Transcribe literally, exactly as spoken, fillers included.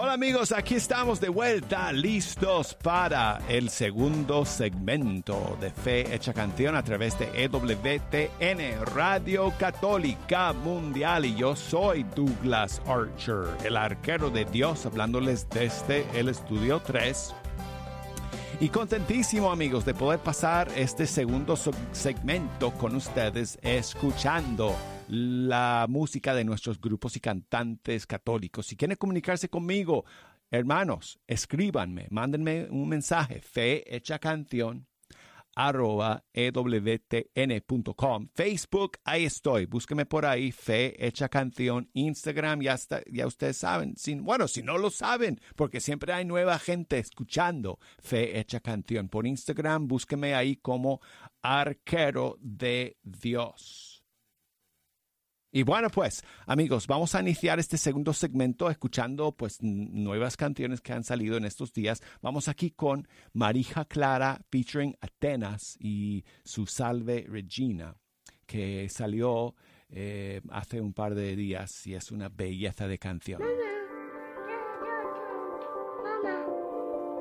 Hola amigos, aquí estamos de vuelta, listos para el segundo segmento de Fe Hecha Canción a través de E W T N, Radio Católica Mundial. Y yo soy Douglas Archer, el arquero de Dios, hablándoles desde el Estudio tres. Y contentísimo, amigos, de poder pasar este segundo segmento con ustedes, escuchando la música de nuestros grupos y cantantes católicos. Si quieren comunicarse conmigo, hermanos, escríbanme, mándenme un mensaje, fe hecha canción arroba e w t n punto com. Facebook, ahí estoy, búsqueme por ahí, Fe Hecha Canción. Instagram, ya, está, ya ustedes saben, si, bueno, si no lo saben, porque siempre hay nueva gente escuchando Fe Hecha Canción. Por Instagram, búsqueme ahí como Arquero de Dios. Y bueno, pues, amigos, vamos a iniciar este segundo segmento escuchando, pues, nuevas canciones que han salido en estos días. Vamos aquí con Marija Clara featuring Atenas y su Salve Regina, que salió eh, hace un par de días y es una belleza de canción.